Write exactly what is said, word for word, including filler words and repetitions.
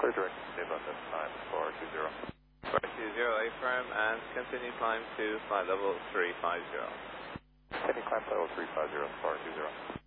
clear direct stable at this time for two zero. four two zero, affirm, and continue climb to flight level three five zero. Continue climb level three five zero for two zero.